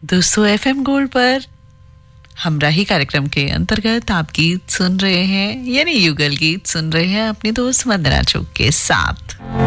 दोस्तों FM gold पर हमराही कार्यक्रम के अंतर्गत आप गीत सुन रहे हैं यानी युगल गीत सुन रहे हैं अपनी दोस्त वंदना चौक के साथ।